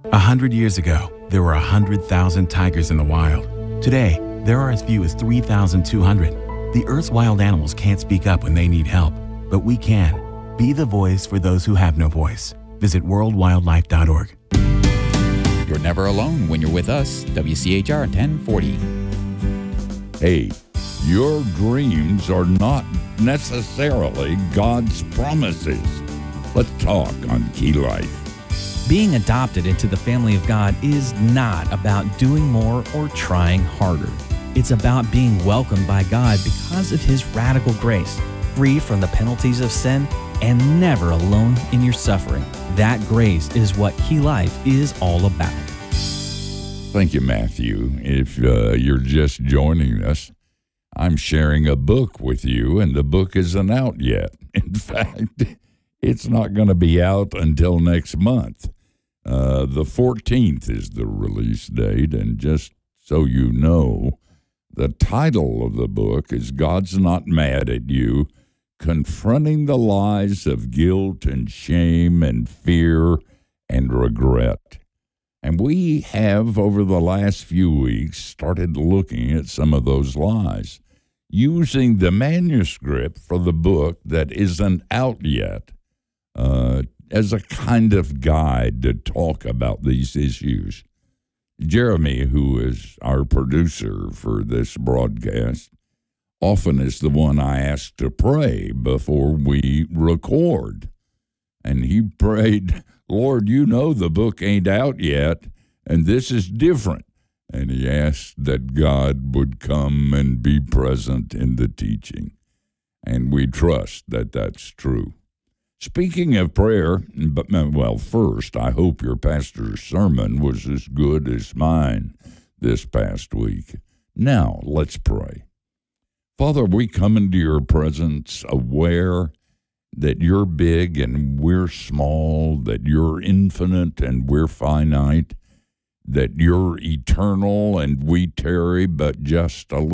100 years ago, there were 100,000 tigers in the wild. Today, there are as few as 3,200. The Earth's wild animals can't speak up when they need help, but we can. Be the voice for those who have no voice. Visit worldwildlife.org. You're never alone when you're with us. WCHR 1040. Hey, your dreams are not necessarily God's promises. Let's talk on Key Life. Being adopted into the family of God is not about doing more or trying harder. It's about being welcomed by God because of His radical grace, free from the penalties of sin, and never alone in your suffering. That grace is what Key Life is all about. Thank you, Matthew. If you're just joining us, I'm sharing a book with you, and the book isn't out yet. In fact, it's not going to be out until next month. The 14th is the release date, and just so you know, the title of the book is God's Not Mad at You, Confronting the Lies of Guilt and Shame and Fear and Regret. And we have, over the last few weeks, started looking at some of those lies, using the manuscript for the book that isn't out yet as a kind of guide to talk about these issues. Jeremy, who is our producer for this broadcast, often is the one I ask to pray before we record. And he prayed, Lord, you know the book ain't out yet, and this is different. And he asked that God would come and be present in the teaching. And we trust that that's true. Speaking of prayer, first, I hope your pastor's sermon was as good as mine this past week. Now, let's pray. Father, we come into your presence aware that you're big and we're small, that you're infinite and we're finite, that you're eternal and we tarry but just a